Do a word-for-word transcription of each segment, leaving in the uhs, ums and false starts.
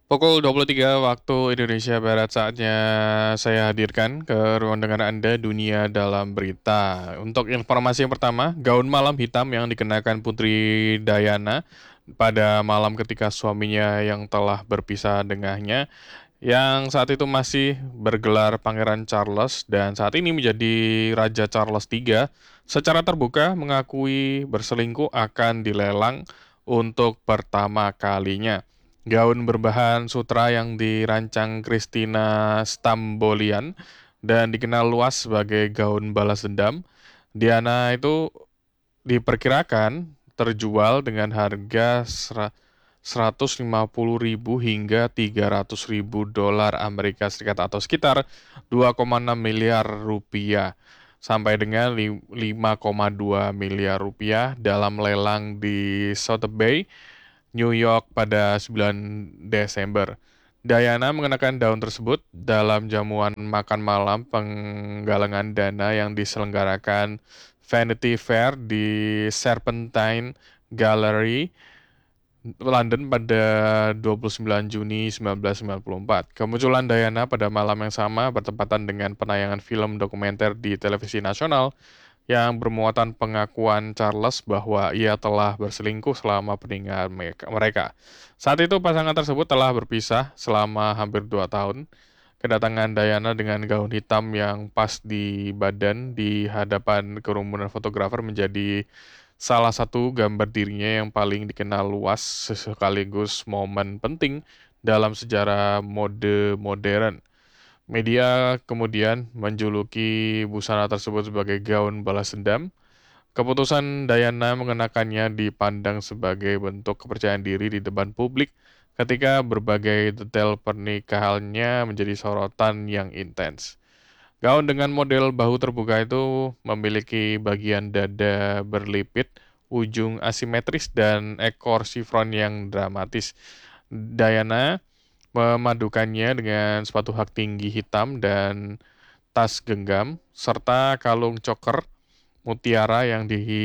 Pukul dua puluh tiga waktu Indonesia Barat saatnya saya hadirkan ke ruang dengar Anda Dunia Dalam Berita. Untuk informasi yang pertama, gaun malam hitam yang dikenakan Putri Diana pada malam ketika suaminya yang telah berpisah dengannya, yang saat itu masih bergelar Pangeran Charles dan saat ini menjadi Raja Charles tiga, secara terbuka mengakui berselingkuh akan dilelang untuk pertama kalinya. Gaun berbahan sutra yang dirancang Christina Stambolian dan dikenal luas sebagai gaun balas dendam. Diana itu diperkirakan terjual dengan harga sera- seratus lima puluh ribu hingga tiga ratus ribu dolar Amerika Serikat atau sekitar dua koma enam miliar rupiah sampai dengan li- lima koma dua miliar rupiah dalam lelang di Sotheby, New York pada sembilan Desember. Diana mengenakan daun tersebut dalam jamuan makan malam penggalangan dana yang diselenggarakan Vanity Fair di Serpentine Gallery, London pada dua puluh sembilan Juni seribu sembilan ratus sembilan puluh empat. Kemunculan Diana pada malam yang sama bertepatan dengan penayangan film dokumenter di televisi nasional yang bermuatan pengakuan Charles bahwa ia telah berselingkuh selama pernikahan mereka. Saat itu pasangan tersebut telah berpisah selama hampir dua tahun. Kedatangan Diana dengan gaun hitam yang pas di badan di hadapan kerumunan fotografer menjadi salah satu gambar dirinya yang paling dikenal luas sekaligus momen penting dalam sejarah mode modern. Media kemudian menjuluki busana tersebut sebagai gaun balas dendam. Keputusan Diana mengenakannya dipandang sebagai bentuk kepercayaan diri di depan publik ketika berbagai detail pernikahannya menjadi sorotan yang intens. Gaun dengan model bahu terbuka itu memiliki bagian dada berlipit, ujung asimetris, dan ekor sifron yang dramatis. Diana memadukannya dengan sepatu hak tinggi hitam dan tas genggam, serta kalung choker mutiara yang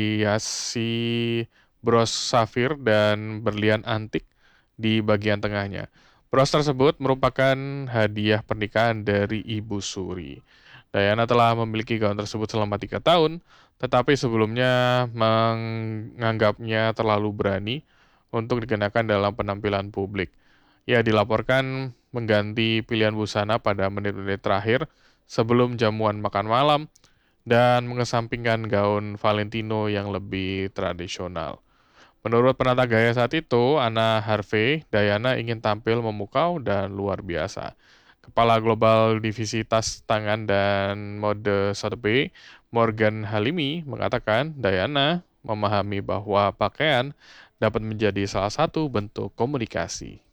dihiasi bros safir dan berlian antik di bagian tengahnya. Bros tersebut merupakan hadiah pernikahan dari Ibu Suri. Diana telah memiliki gaun tersebut selama tiga tahun, tetapi sebelumnya menganggapnya terlalu berani untuk dikenakan dalam penampilan publik. Ia dilaporkan mengganti pilihan busana pada menit-menit terakhir sebelum jamuan makan malam dan mengesampingkan gaun Valentino yang lebih tradisional. Menurut penata gaya saat itu, Anna Harvey, Diana ingin tampil memukau dan luar biasa. Kepala Global Divisi Tas Tangan dan Mode Sotheby, Morgan Halimi, mengatakan Diana memahami bahwa pakaian dapat menjadi salah satu bentuk komunikasi.